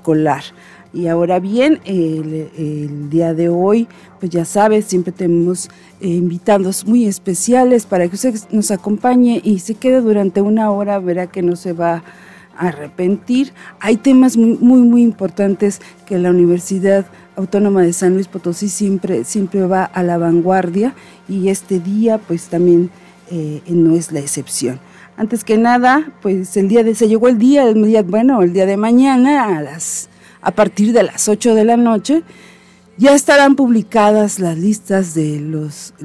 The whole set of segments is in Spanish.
escolar. Y ahora bien, el día de hoy, pues ya sabes, siempre tenemos invitados muy especiales para que usted nos acompañe y se quede durante una hora, verá que no se va a arrepentir. Hay temas muy importantes que la Universidad Autónoma de San Luis Potosí siempre va a la vanguardia, y este día pues también no es la excepción. Antes que nada, pues se llegó el día de mañana a partir de las 8 de la noche, ya estarán publicadas las listas de los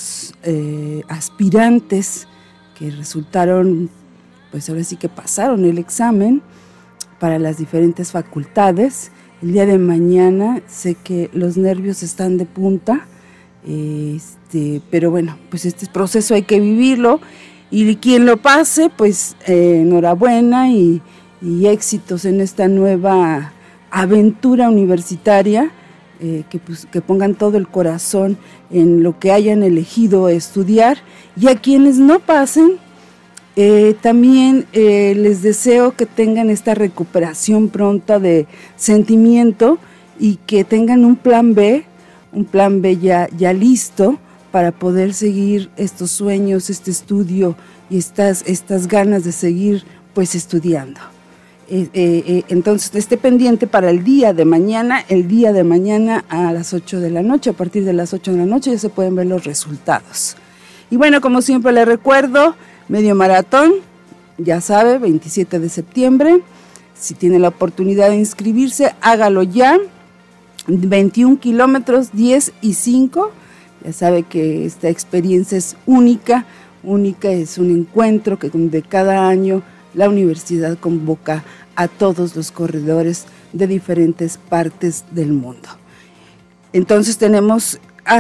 aspirantes que resultaron, pues ahora sí que pasaron el examen para las diferentes facultades. El día de mañana sé que los nervios están de punta, pero bueno, pues este proceso hay que vivirlo, y quien lo pase, pues enhorabuena y éxitos en esta nueva aventura universitaria, que pongan todo el corazón en lo que hayan elegido estudiar, y a quienes no pasen, también les deseo que tengan esta recuperación pronta de sentimiento y que tengan un plan B ya listo para poder seguir estos sueños, este estudio y estas ganas de seguir pues estudiando. Entonces esté pendiente para el día de mañana a las 8 de la noche. A partir de las 8 de la noche ya se pueden ver los resultados. Y bueno, como siempre le recuerdo, medio maratón, ya sabe, 27 de septiembre. Si tiene la oportunidad de inscribirse, hágalo ya. 21 kilómetros, 10 y 5. Ya sabe que esta experiencia es única, es un encuentro que de cada año la universidad convoca a todos los corredores de diferentes partes del mundo. Entonces tenemos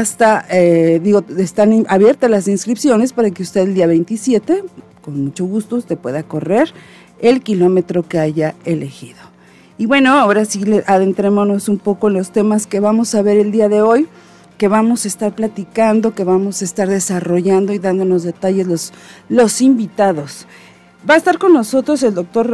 están abiertas las inscripciones para que usted el día 27, con mucho gusto, usted pueda correr el kilómetro que haya elegido. Y bueno, ahora sí adentrémonos un poco en los temas que vamos a ver el día de hoy, que vamos a estar platicando, que vamos a estar desarrollando y dándonos detalles los invitados. Va a estar con nosotros el doctor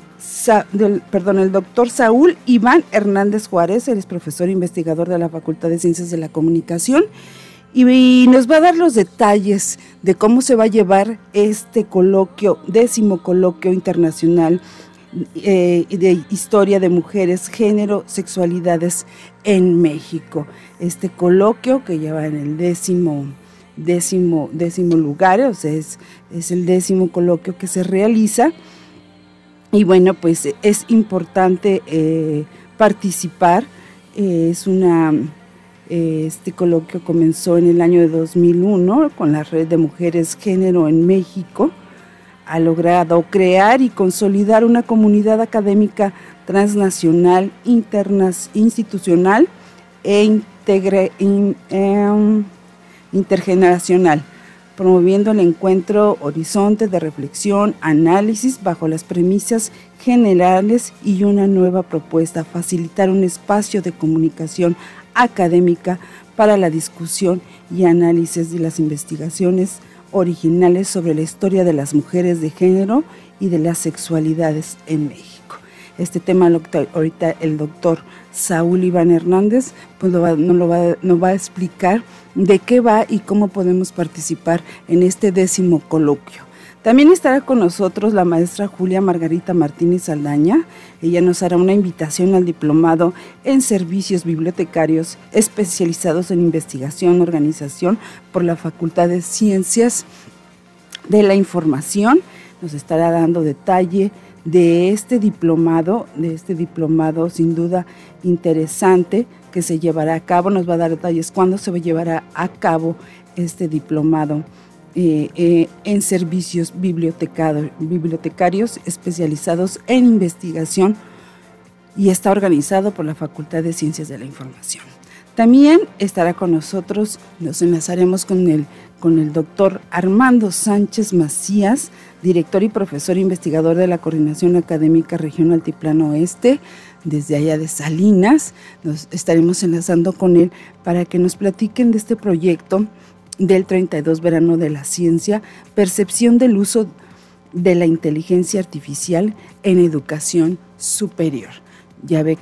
Saúl Iván Hernández Juárez. Él es profesor e investigador de la Facultad de Ciencias de la Comunicación, y nos va a dar los detalles de cómo se va a llevar este coloquio, 10º coloquio internacional de historia de mujeres, género, sexualidades en México. Este coloquio que lleva en el décimo lugar, o sea, es el 10º coloquio que se realiza, y bueno, pues es importante participar. Este coloquio comenzó en el año de 2001 con la Red de Mujeres Género en México. Ha logrado crear y consolidar una comunidad académica transnacional, institucional e intergeneracional, promoviendo el encuentro horizonte de reflexión, análisis bajo las premisas generales y una nueva propuesta: facilitar un espacio de comunicación académica para la discusión y análisis de las investigaciones originales sobre la historia de las mujeres de género y de las sexualidades en México. Este tema ahorita el doctor Saúl Iván Hernández pues nos va a explicar de qué va y cómo podemos participar en este 10º coloquio. También estará con nosotros la maestra Julia Margarita Martínez Saldaña. Ella nos hará una invitación al diplomado en servicios bibliotecarios especializados en investigación, organización por la Facultad de Ciencias de la Información. Nos estará dando detalle de este diplomado sin duda interesante que se llevará a cabo. Nos va a dar detalles cuándo se llevará a cabo este diplomado en servicios bibliotecarios especializados en investigación, y está organizado por la Facultad de Ciencias de la Información. También estará con nosotros, nos enlazaremos con el doctor Armando Sánchez Macías, director y profesor investigador de la Coordinación Académica Región Altiplano Oeste, desde allá de Salinas. Nos estaremos enlazando con él para que nos platiquen de este proyecto del 32 Verano de la Ciencia, percepción del uso de la inteligencia artificial en educación superior. Ya ve